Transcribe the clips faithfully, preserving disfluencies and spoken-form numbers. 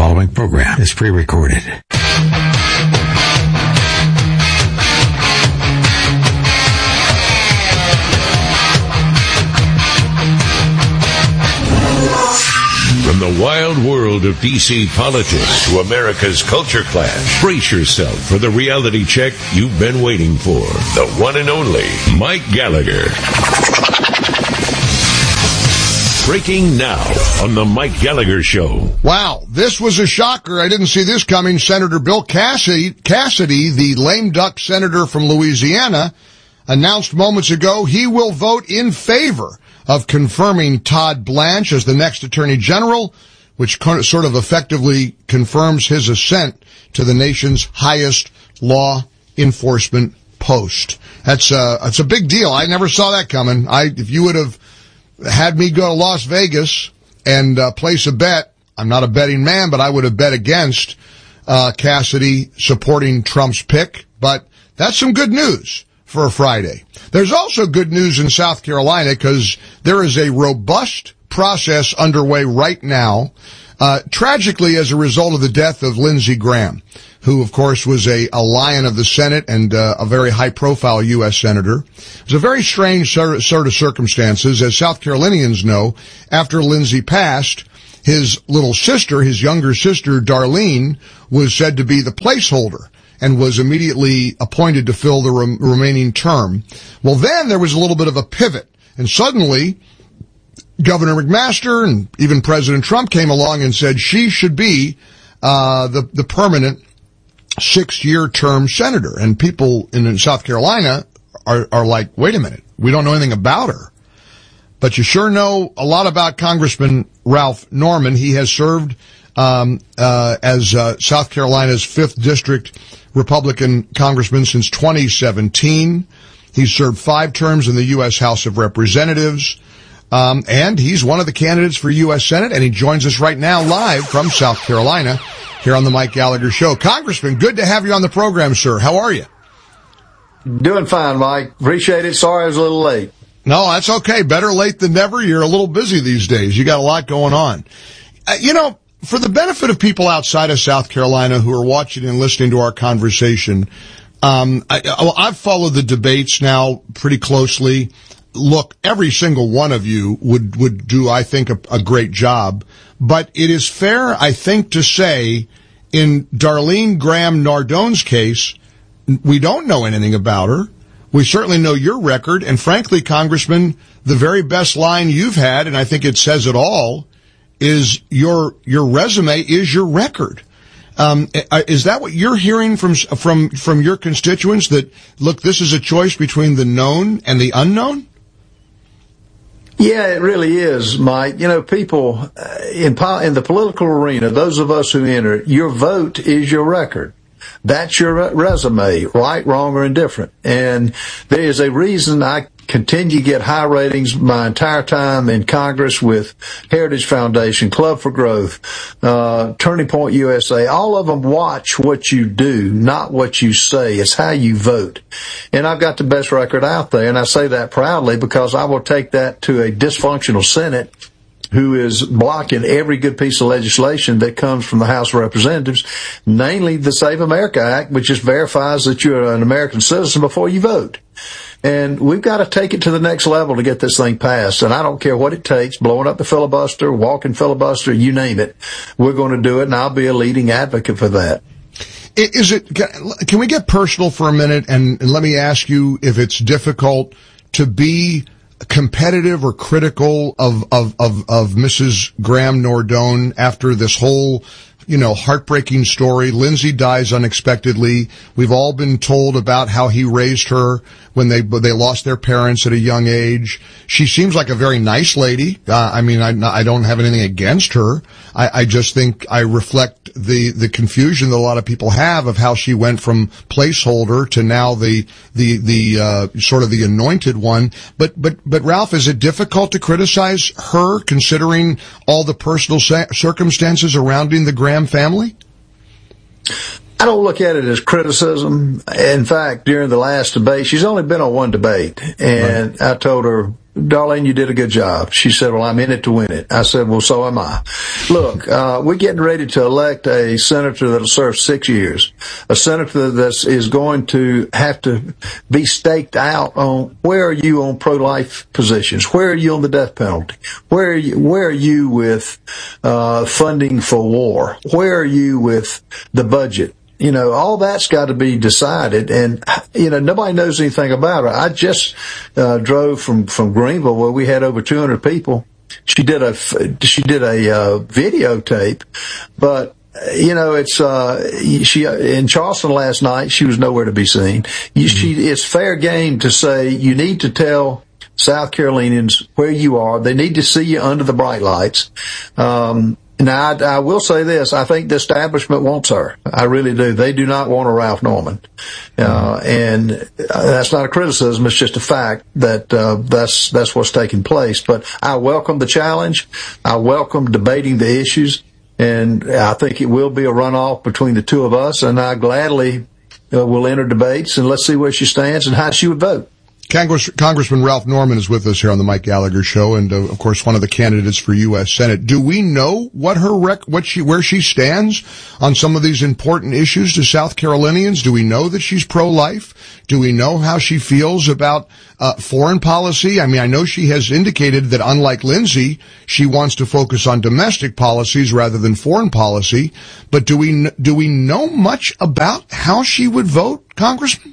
following program is pre-recorded. From the wild world of D C politics to America's culture clash, brace yourself for the reality check you've been waiting for. The one and only Mike Gallagher. Breaking now on the Mike Gallagher Show. Wow, this was a shocker. I didn't see this coming. Senator Bill Cassidy, Cassidy, the lame duck senator from Louisiana, announced moments ago he will vote in favor of confirming Todd Blanche as the next Attorney General, which sort of effectively confirms his ascent to the nation's highest law enforcement post. That's a, that's a big deal. I never saw that coming. I, if you would have had me go to Las Vegas and uh, place a bet, I'm not a betting man, but I would have bet against uh, Cassidy supporting Trump's pick. But that's some good news for a Friday. There's also good news in South Carolina because there is a robust process underway right now, uh, tragically as a result of the death of Lindsey Graham, who, of course, was a, a lion of the Senate and uh, a very high-profile U S senator. It was a very strange sort of, sort of circumstances. As South Carolinians know, after Lindsey passed, his little sister, his younger sister, Darlene, was said to be the placeholder and was immediately appointed to fill the rem- remaining term. Well, then there was a little bit of a pivot, and suddenly Governor McMaster and even President Trump came along and said she should be uh the, the permanent six-year term senator. And people in South Carolina are, are like, wait a minute, we don't know anything about her. But you sure know a lot about Congressman Ralph Norman. He has served um uh as uh, South Carolina's fifth District Republican congressman since twenty seventeen. He's served five terms in the U S House of Representatives. Um, and he's one of the candidates for U S Senate, and he joins us right now live from South Carolina here on the Mike Gallagher Show. Congressman, good to have you on the program, sir. How are you? Doing fine, Mike. Appreciate it. Sorry I was a little late. No, that's okay. Better late than never. You're a little busy these days. You got a lot going on. Uh, you know, for the benefit of people outside of South Carolina who are watching and listening to our conversation, um, I, I've followed the debates now pretty closely. Look, every single one of you would, would do, I think, a, a great job. But it is fair, I think, to say in Darlene Graham Nardone's case, we don't know anything about her. We certainly know your record. And frankly, Congressman, the very best line you've had, and I think it says it all, is your, your resume is your record. Um, is that what you're hearing from, from, from your constituents, that, look, this is a choice between the known and the unknown? Yeah, it really is, Mike. You know, people uh, in po- in the political arena, those of us who enter, your vote is your record. That's your re- resume, right, wrong, or indifferent. And there is a reason I continue to get high ratings my entire time in Congress with Heritage Foundation, Club for Growth, uh, Turning Point U S A. All of them watch what you do, not what you say. It's how you vote. And I've got the best record out there, and I say that proudly because I will take that to a dysfunctional Senate who is blocking every good piece of legislation that comes from the House of Representatives, namely the Save America Act, which just verifies that you're an American citizen before you vote. And we've got to take it to the next level to get this thing passed. And I don't care what it takes, blowing up the filibuster, walking filibuster, you name it. We're going to do it, and I'll be a leading advocate for that. Is it, can we get personal for a minute, and, and let me ask you if it's difficult to be competitive or critical of, of, of, of Missus Graham Nardone after this whole, you know, heartbreaking story. Lindsey dies unexpectedly. We've all been told about how he raised her when they they lost their parents at a young age. She seems like a very nice lady. Uh, I mean, I, I don't have anything against her. I, I just think I reflect the the confusion that a lot of people have of how she went from placeholder to now the the the uh, sort of the anointed one. But but but Ralph, is it difficult to criticize her considering all the personal sa- circumstances surrounding the Graham family? I don't look at it as criticism. In fact, during the last debate, she's only been on one debate, and right. I told her Darlene, you did a good job. She said, well, I'm in it to win it. I said, well, so am I. Look, uh, we're getting ready to elect a senator that'll serve six years, a senator that is going to have to be staked out on where are you on pro-life positions? Where are you on the death penalty? Where are you, where are you with uh, funding for war? Where are you with the budget? You know, all that's got to be decided, and, you know, nobody knows anything about her. I just uh, drove from, from Greenville where we had over two hundred people. She did a, she did a uh, videotape, but, you know, it's, uh, she, in Charleston last night, she was nowhere to be seen. You, she, it's fair game to say you need to tell South Carolinians where you are. They need to see you under the bright lights. Um, Now, I, I will say this. I think the establishment wants her. I really do. They do not want a Ralph Norman. Uh, and that's not a criticism. It's just a fact that uh, that's that's what's taking place. But I welcome the challenge. I welcome debating the issues. And I think it will be a runoff between the two of us. And I gladly uh, will enter debates, and let's see where she stands and how she would vote. Congress, Congressman Ralph Norman is with us here on the Mike Gallagher Show, and uh, of course one of the candidates for U S Senate. Do we know what her rec, what she, where she stands on some of these important issues to South Carolinians? Do we know that she's pro-life? Do we know how she feels about uh, foreign policy? I mean, I know she has indicated that, unlike Lindsey, she wants to focus on domestic policies rather than foreign policy. But do we do we know much about how she would vote, Congressman?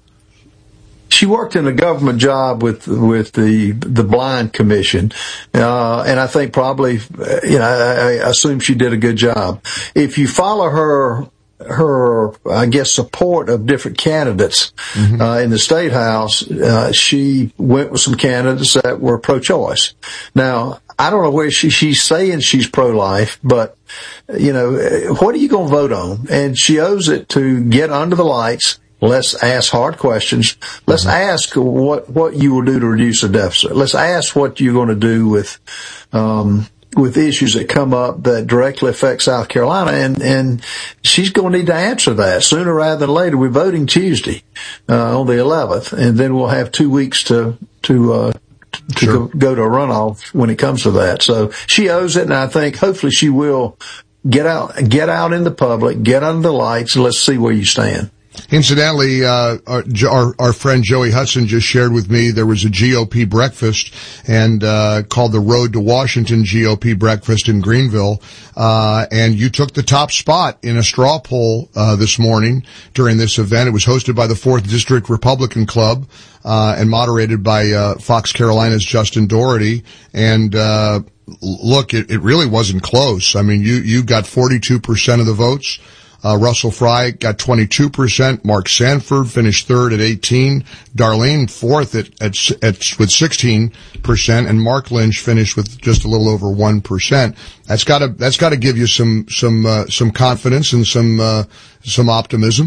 She worked in a government job with with the the Blind Commission, uh, and I think probably, you know, I, I assume she did a good job. If you follow her, her I guess support of different candidates mm-hmm. uh, in the State House, uh, she went with some candidates that were pro-choice. Now, I don't know where she she's saying she's pro-life, but you know, what are you going to vote on? And she owes it to get under the lights. Let's ask hard questions. Let's ask what, what you will do to reduce the deficit. Let's ask what you're going to do with, um, with issues that come up that directly affect South Carolina. And, and she's going to need to answer that sooner rather than later. We're voting Tuesday, uh, on the eleventh, and then we'll have two weeks to, to, uh, to sure. go, go to a runoff when it comes to that. So she owes it, and I think hopefully she will get out, get out in the public, get under the lights, and let's see where you stand. Incidentally, uh, our, our, our friend Joey Hudson just shared with me there was a G O P breakfast and, uh, called the Road to Washington G O P breakfast in Greenville. Uh, and you took the top spot in a straw poll, uh, this morning during this event. It was hosted by the fourth District Republican Club, uh, and moderated by, uh, Fox Carolina's Justin Doherty. And, uh, look, it, it really wasn't close. I mean, you, you got forty-two percent of the votes. Uh, Russell Fry got twenty-two percent. Mark Sanford finished third at eighteen. Darlene fourth at, at, at, with sixteen percent. And Mark Lynch finished with just a little over one percent. That's gotta, that's gotta give you some, some, uh, some confidence and some, uh, some optimism.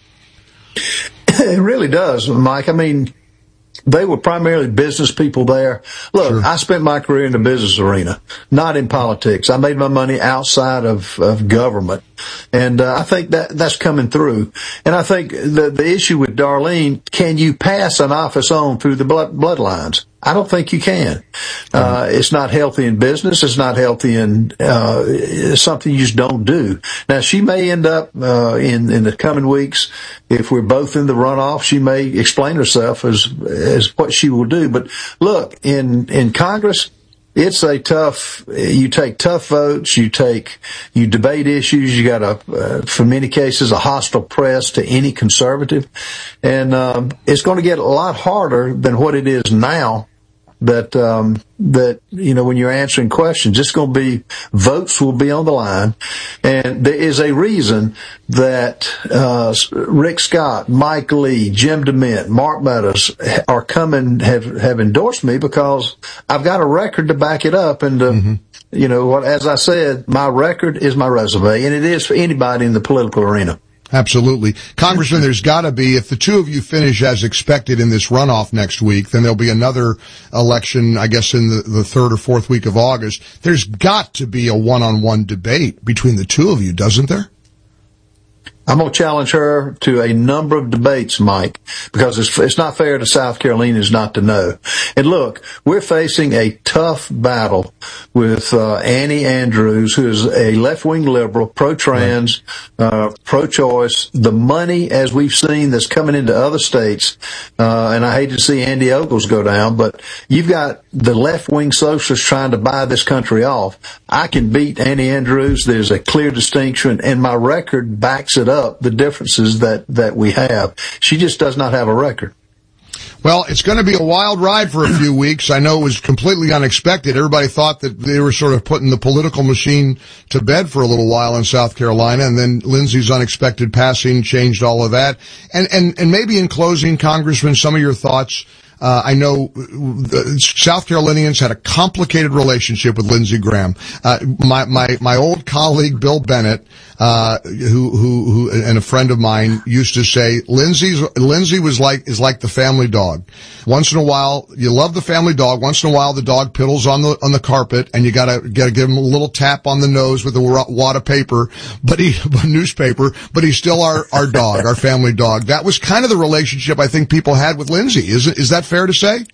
It really does, Mike. I mean, they were primarily business people there. Look, sure. I spent my career in the business arena, not in politics. I made my money outside of, of government. And uh, I think that that's coming through. And I think the the issue with Darlene, can you pass an office on through the blood, bloodlines? I don't think you can. Uh, it's not healthy in business. It's not healthy in, uh, it's something you just don't do. Now, she may end up, uh, in, in the coming weeks, if we're both in the runoff, she may explain herself as, as what she will do. But look, in, in Congress, it's a tough, you take tough votes, you take, you debate issues, you got a, uh, for many cases, a hostile press to any conservative. And, um, it's going to get a lot harder than what it is now. That, um, that, you know, when you're answering questions, it's going to be, votes will be on the line. And there is a reason that, uh, Rick Scott, Mike Lee, Jim DeMint, Mark Meadows are coming, have, have endorsed me because I've got a record to back it up. And, uh, mm-hmm. you know, what, as I said, my record is my resume, and it is for anybody in the political arena. Absolutely. Congressman, there's got to be, if the two of you finish as expected in this runoff next week, then there'll be another election, I guess, in the, the third or fourth week of August. There's got to be a one-on-one debate between the two of you, doesn't there? I'm going to challenge her to a number of debates, Mike, because it's, it's not fair to South Carolinians not to know. And look, we're facing a tough battle with uh, Annie Andrews, who is a left-wing liberal, pro-trans, uh, pro-choice. The money, as we've seen, that's coming into other states, uh, and I hate to see Andy Ogles go down, but you've got the left-wing socialists trying to buy this country off. I can beat Annie Andrews. There's a clear distinction, and my record backs it up. up the differences that, that we have. She just does not have a record. Well, it's going to be a wild ride for a few weeks. I know it was completely unexpected. Everybody thought that they were sort of putting the political machine to bed for a little while in South Carolina, and then Lindsey's unexpected passing changed all of that. And, and, and maybe in closing, Congressman, some of your thoughts. Uh, I know the South Carolinians had a complicated relationship with Lindsey Graham. Uh, my, my, my old colleague, Bill Bennett, uh, who, who, who, and a friend of mine used to say, Lindsey's, Lindsey was like, is like the family dog. Once in a while, you love the family dog. Once in a while, the dog piddles on the, on the carpet, and you gotta, gotta give him a little tap on the nose with a wad of paper, but he, newspaper, but he's still our, our dog, our family dog. That was kind of the relationship I think people had with Lindsey. Is, is that fair to say?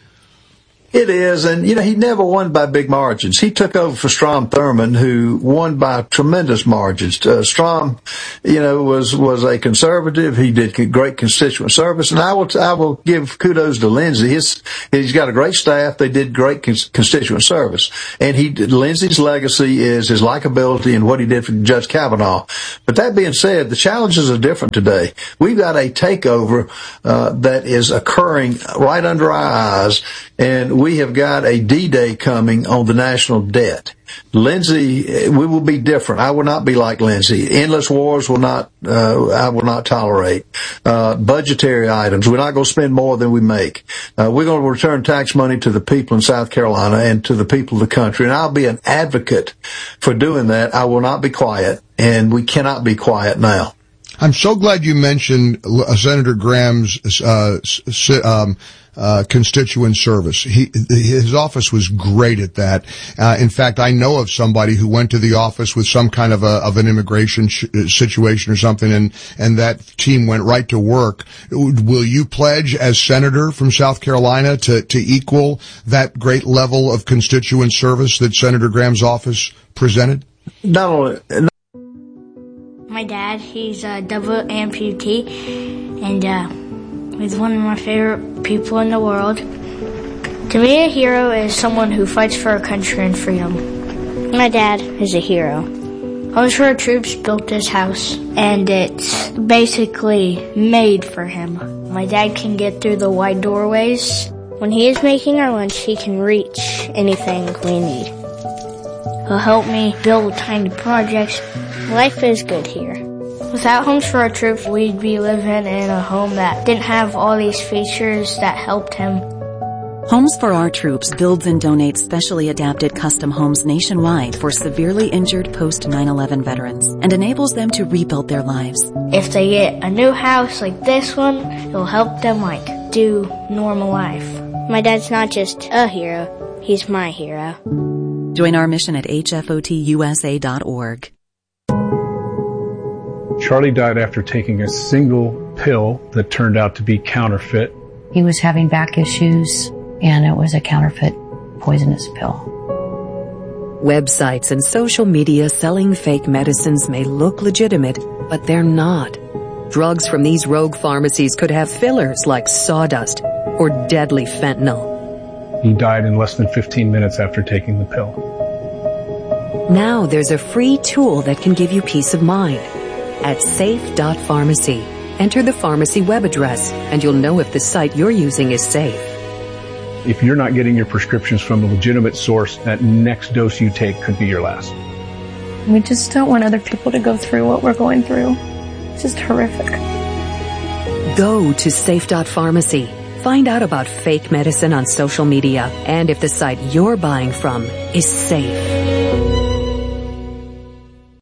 It is, and, you know, he never won by big margins. He took over for Strom Thurmond, who won by tremendous margins. Uh, Strom, you know, was, was a conservative. He did great constituent service, and I will, I will give kudos to Lindsey. His, he's got a great staff. They did great cons- constituent service. And he, Lindsey's legacy is his likability and what he did for Judge Kavanaugh. But that being said, the challenges are different today. We've got a takeover, uh, that is occurring right under our eyes, and we have got a D-Day coming on the national debt. Lindsey, we will be different. I will not be like Lindsey. Endless wars will not, uh, I will not tolerate. Uh, budgetary items. We're not going to spend more than we make. Uh, we're going to return tax money to the people in South Carolina and to the people of the country. And I'll be an advocate for doing that. I will not be quiet, and we cannot be quiet now. I'm so glad you mentioned uh, Senator Graham's, uh, um, Uh, constituent service. He, his office was great at that. Uh, in fact, I know of somebody who went to the office with some kind of a, of an immigration sh- situation or something, and, and that team went right to work. Will you pledge as senator from South Carolina to, to equal that great level of constituent service that Senator Graham's office presented? Not only, not My dad, he's a double amputee, and, uh, he's one of my favorite people in the world. To me, a hero is someone who fights for our country and freedom. My dad is a hero. Homes for Our Troops built this house, and it's basically made for him. My dad can get through the wide doorways. When he is making our lunch, he can reach anything we need. He'll help me build tiny projects. Life is good here. Without Homes for Our Troops, we'd be living in a home that didn't have all these features that helped him. Homes for Our Troops builds and donates specially adapted custom homes nationwide for severely injured post nine eleven veterans and enables them to rebuild their lives. If they get a new house like this one, it'll help them, like, do normal life. My dad's not just a hero, he's my hero. Join our mission at H F O T U S A dot org. Charlie died after taking a single pill that turned out to be counterfeit. He was having back issues, and it was a counterfeit poisonous pill. Websites and social media selling fake medicines may look legitimate, but they're not. Drugs from these rogue pharmacies could have fillers like sawdust or deadly fentanyl. He died in less than fifteen minutes after taking the pill. Now there's a free tool that can give you peace of mind. At safe dot pharmacy, enter the pharmacy web address, and you'll know if the site you're using is safe. If you're not getting your prescriptions from a legitimate source, that next dose you take could be your last. We just don't want other people to go through what we're going through. It's just horrific. Go to safe dot pharmacy. Find out about fake medicine on social media and if the site you're buying from is safe.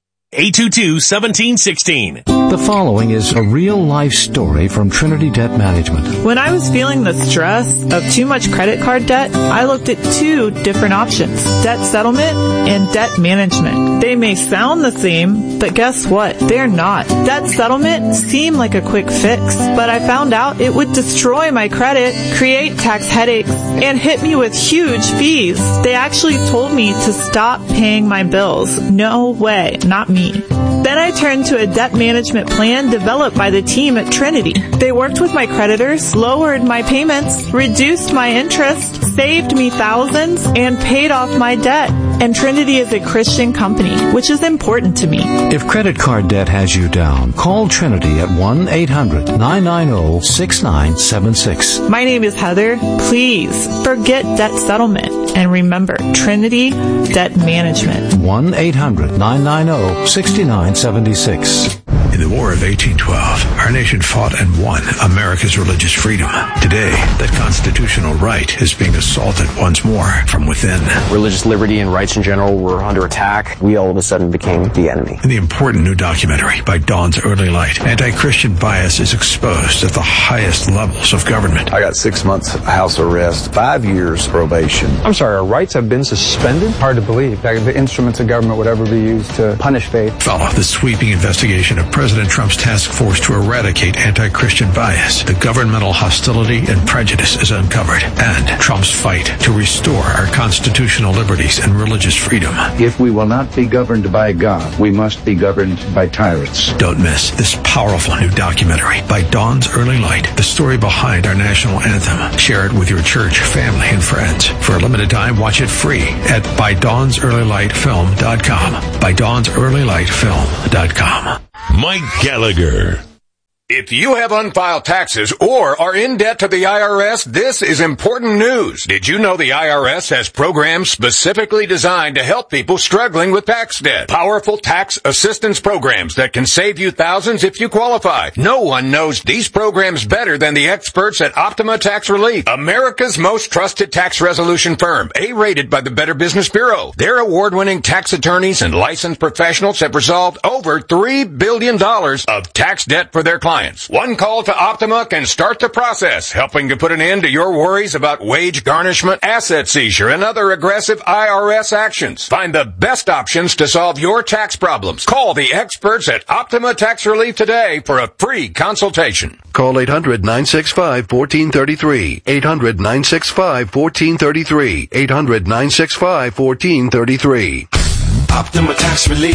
eight two two, one seven one six. The following is a real-life story from Trinity Debt Management. When I was feeling the stress of too much credit card debt, I looked at two different options, debt settlement and debt management. They may sound the same, but guess what? They're not. Debt settlement seemed like a quick fix, but I found out it would destroy my credit, create tax headaches, and hit me with huge fees. They actually told me to stop paying my bills. No way, not me. Then I turned to a debt management plan developed by the team at Trinity. They worked with my creditors, lowered my payments, reduced my interest, saved me thousands, and paid off my debt. And Trinity is a Christian company, which is important to me. If credit card debt has you down, call Trinity at one eight hundred nine nine zero six nine seven six. My name is Heather. Please forget debt settlement and remember Trinity Debt Management. one eight hundred nine nine zero six nine seven six. In the War of eighteen twelve, our nation fought and won America's religious freedom. Today, that constitutional right is being assaulted once more from within. Religious liberty and rights in general were under attack. We all of a sudden became the enemy. In the important new documentary by Dawn's Early Light, anti-Christian bias is exposed at the highest levels of government. I got six months house arrest, five years probation. I'm sorry, our rights have been suspended? Hard to believe that the instruments of government would ever be used to punish faith. Follow the sweeping investigation of President Trump's task force to eradicate anti-Christian bias. The governmental hostility and prejudice is uncovered, and Trump's fight to restore our constitutional liberties and religious freedom. If we will not be governed by God, we must be governed by tyrants. Don't miss this powerful new documentary by Dawn's Early Light, the story behind our national anthem. Share it with your church, family, and friends. For a limited time, watch it free at by dawns early light film dot com. by dawns early light film dot com. Mike Gallagher. If you have unfiled taxes or are in debt to the I R S, this is important news. Did you know the I R S has programs specifically designed to help people struggling with tax debt? Powerful tax assistance programs that can save you thousands if you qualify. No one knows these programs better than the experts at Optima Tax Relief, America's most trusted tax resolution firm, A-rated by the Better Business Bureau. Their award-winning tax attorneys and licensed professionals have resolved over three billion dollars of tax debt for their clients. One call to Optima can start the process, helping to put an end to your worries about wage garnishment, asset seizure, and other aggressive I R S actions. Find the best options to solve your tax problems. Call the experts at Optima Tax Relief today for a free consultation. Call eight hundred nine six five one four three three. eight hundred nine six five one four three three. eight hundred nine six five one four three three. Optima Tax Relief.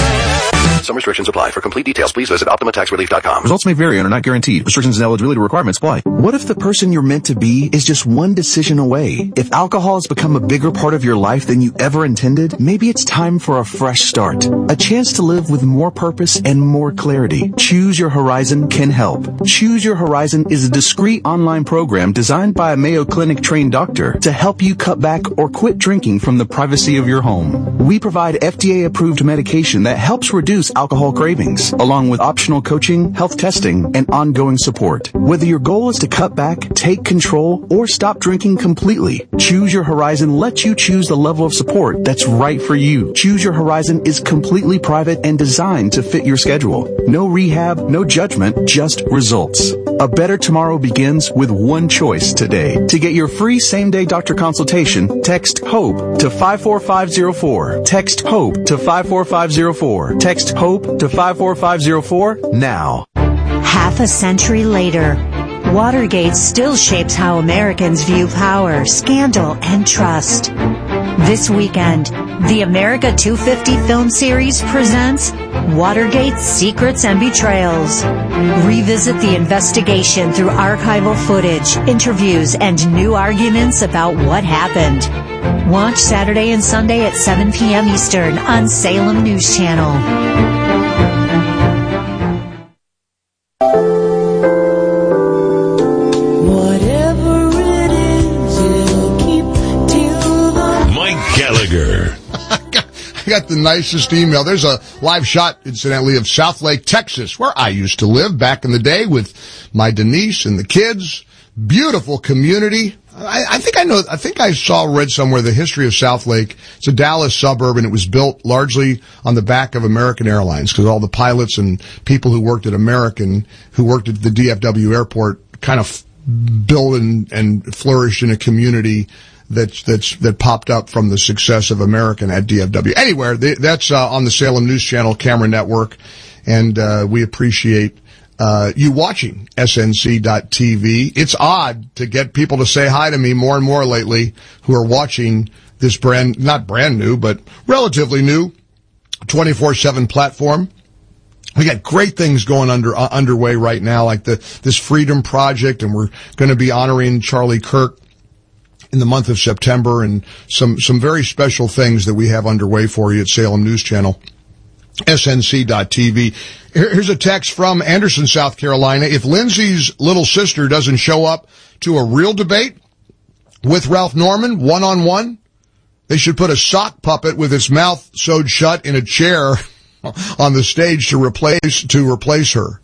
Some restrictions apply. For complete details, please visit optima tax relief dot com. Results may vary and are not guaranteed. Restrictions and eligibility requirements apply. What if the person you're meant to be is just one decision away? If alcohol has become a bigger part of your life than you ever intended, maybe it's time for a fresh start. A chance to live with more purpose and more clarity. Choose Your Horizon can help. Choose Your Horizon is a discreet online program designed by a Mayo Clinic trained doctor to help you cut back or quit drinking from the privacy of your home. We provide F D A-approved medication that helps reduce alcohol cravings, along with optional coaching, health testing, and ongoing support. Whether your goal is to cut back, take control, or stop drinking completely, Choose Your Horizon lets you choose the level of support that's right for you. Choose Your Horizon is completely private and designed to fit your schedule. No rehab, no judgment, just results. A better tomorrow begins with one choice today. To get your free same-day doctor consultation, text HOPE to five four five zero four. Text HOPE to five four five zero four. Text HOPE to five four five zero four now. Half a century later, Watergate still shapes how Americans view power, scandal, and trust. This weekend, the America two fifty film series presents Watergate Secrets and Betrayals. Revisit the investigation through archival footage, interviews, and new arguments about what happened. Watch Saturday and Sunday at seven p.m. Eastern on Salem News Channel. I got the nicest email. There's a live shot, incidentally, of Southlake, Texas, where I used to live back in the day with my Denise and the kids. Beautiful community. I, I think I know, I think I saw, read somewhere the history of Southlake. It's a Dallas suburb, and it was built largely on the back of American Airlines, because all the pilots and people who worked at American, who worked at the D F W airport, kind of built and, and flourished in a community that's, that's, that popped up from the success of American at D F W. Anyway, they, that's, uh, on the Salem News Channel camera network, and, uh, we appreciate Uh, you watching S N C dot T V. It's odd to get people to say hi to me more and more lately who are watching this brand, not brand new, but relatively new twenty-four seven platform. We got great things going under, uh, underway right now, like the, this Freedom Project, and we're going to be honoring Charlie Kirk in the month of September, and some, some very special things that we have underway for you at Salem News Channel. S N C dot T V. Here's a text from Anderson, South Carolina. If Lindsay's little sister doesn't show up to a real debate with Ralph Norman, one-on-one, they should put a sock puppet with its mouth sewed shut in a chair on the stage to replace, to replace her.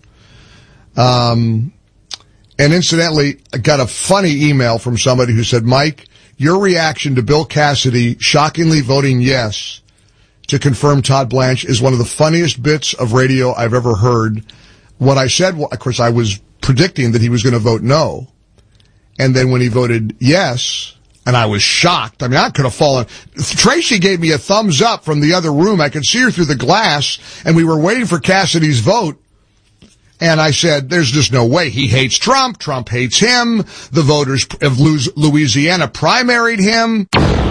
Um, and incidentally, I got a funny email from somebody who said, Mike, your reaction to Bill Cassidy shockingly voting yes to confirm Todd Blanche is one of the funniest bits of radio I've ever heard. What I said, of course, I was predicting that he was going to vote no. And then when he voted yes, and I was shocked. I mean, I could have fallen. Tracy gave me a thumbs up from the other room. I could see her through the glass, and we were waiting for Cassidy's vote. And I said, there's just no way. He hates Trump. Trump hates him. The voters of Louisiana primaried him.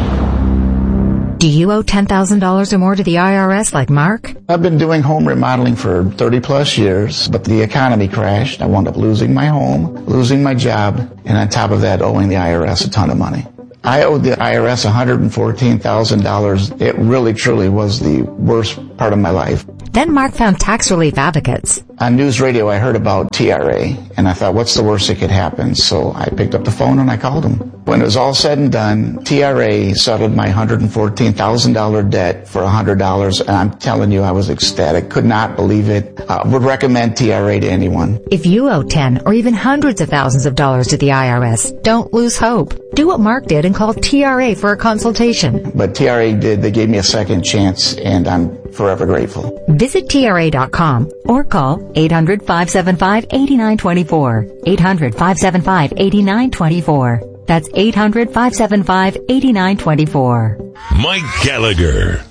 Do you owe ten thousand dollars or more to the I R S like Mark? I've been doing home remodeling for thirty plus years, but the economy crashed. I wound up losing my home, losing my job, and on top of that, owing the I R S a ton of money. I owed the I R S one hundred fourteen thousand dollars. It really, truly was the worst part of my life. Then Mark found tax relief advocates. On news radio, I heard about T R A, and I thought, what's the worst that could happen? So I picked up the phone and I called them. When it was all said and done, T R A settled my one hundred fourteen thousand dollars debt for one hundred dollars, and I'm telling you, I was ecstatic. Could not believe it. I uh, would recommend T R A to anyone. If you owe ten or even hundreds of thousands of dollars to the I R S, don't lose hope. Do what Mark did and call T R A for a consultation. But T R A did. They gave me a second chance, and I'm forever grateful. Visit T R A dot com or call eight hundred, five seven five, eight nine two four. eight hundred, five seven five, eight nine two four. That's eight hundred, five seven five, eight nine two four. Mike Gallagher.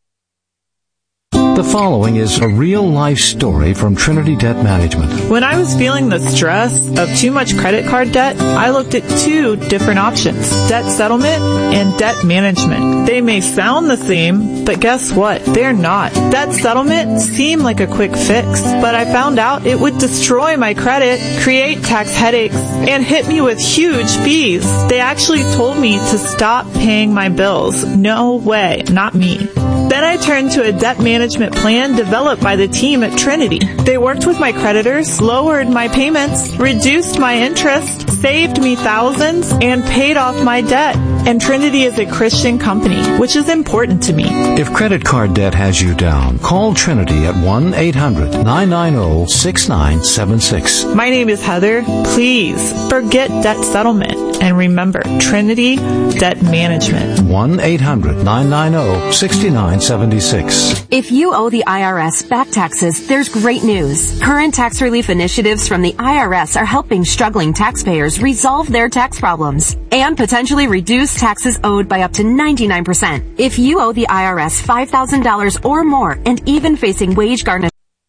The following is a real-life story from Trinity Debt Management. When I was feeling the stress of too much credit card debt, I looked at two different options, debt settlement and debt management. They may sound the same, but guess what? They're not. Debt settlement seemed like a quick fix, but I found out it would destroy my credit, create tax headaches, and hit me with huge fees. They actually told me to stop paying my bills. No way, not me. Then I turned to a debt management plan developed by the team at Trinity. They worked with my creditors, lowered my payments, reduced my interest, saved me thousands, and paid off my debt. And Trinity is a Christian company, which is important to me. If credit card debt has you down, call Trinity at one eight hundred, nine nine zero, six nine seven six. My name is Heather. Please forget debt settlement and remember Trinity Debt Management. one eight hundred, nine nine zero, six nine seven six. If you owe the I R S back taxes, there's great news. Current tax relief initiatives from the I R S are helping struggling taxpayers resolve their tax problems and potentially reduce taxes owed by up to ninety-nine percent. If you owe the I R S five thousand dollars or more and even facing wage garnishment.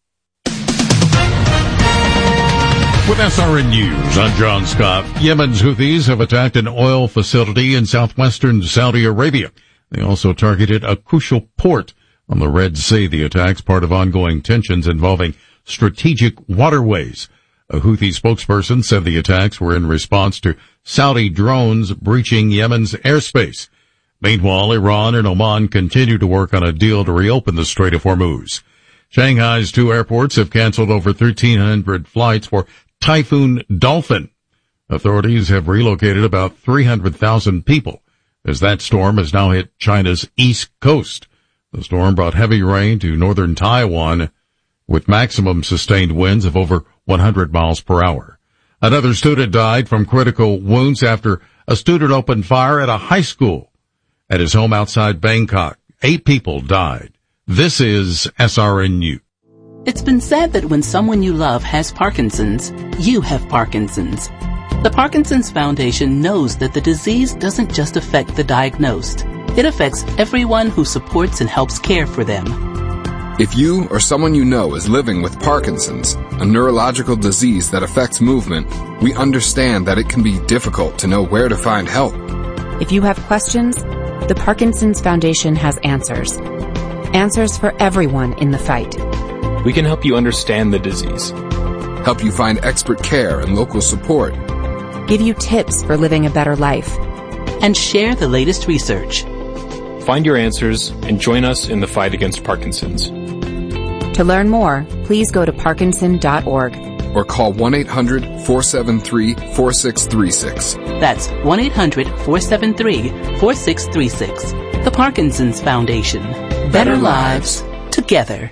With S R N News, I'm John Scott. Yemen's Houthis have attacked an oil facility in southwestern Saudi Arabia. They also targeted a crucial port on the Red Sea. The attacks part of ongoing tensions involving strategic waterways. A Houthi spokesperson said the attacks were in response to Saudi drones breaching Yemen's airspace. Meanwhile, Iran and Oman continue to work on a deal to reopen the Strait of Hormuz. Shanghai's two airports have canceled over thirteen hundred flights for Typhoon Dolphin. Authorities have relocated about three hundred thousand people as that storm has now hit China's east coast. The storm brought heavy rain to northern Taiwan with maximum sustained winds of over one hundred miles per hour. Another student died from critical wounds after a student opened fire at a high school at his home outside Bangkok. Eight people died. This is S R N U. It's been said that when someone you love has Parkinson's, you have Parkinson's. The Parkinson's Foundation knows that the disease doesn't just affect the diagnosed. It affects everyone who supports and helps care for them. If you or someone you know is living with Parkinson's, a neurological disease that affects movement, we understand that it can be difficult to know where to find help. If you have questions, the Parkinson's Foundation has answers. Answers for everyone in the fight. We can help you understand the disease, help you find expert care and local support, give you tips for living a better life, and share the latest research. Find your answers and join us in the fight against Parkinson's. To learn more, please go to parkinson dot org or call one eight hundred, four seven three, four six three six. That's one eight hundred, four seven three, four six three six. The Parkinson's Foundation. Better, Better lives together.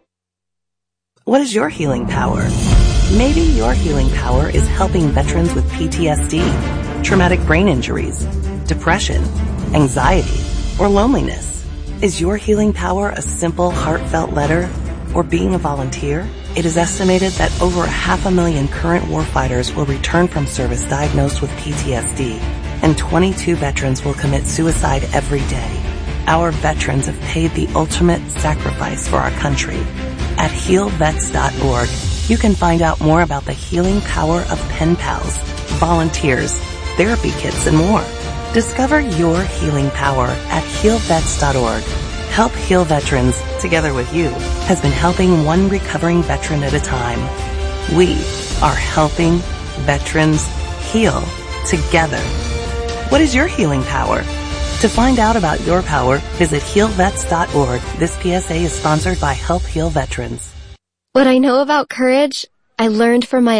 What is your healing power? Maybe your healing power is helping veterans with P T S D, traumatic brain injuries, depression, anxiety, or loneliness. Is your healing power a simple, heartfelt letter or being a volunteer? It is estimated that over a half a million current warfighters will return from service diagnosed with P T S D, and twenty-two veterans will commit suicide every day. Our veterans have paid the ultimate sacrifice for our country. At heal vets dot org, you can find out more about the healing power of pen pals, volunteers, therapy kits, and more. Discover your healing power at heal vets dot org. Help Heal Veterans, together with you, has been helping one recovering veteran at a time. We are helping veterans heal together. What is your healing power? To find out about your power, visit heal vets dot org. This P S A is sponsored by Help Heal Veterans. What I know about courage, I learned from my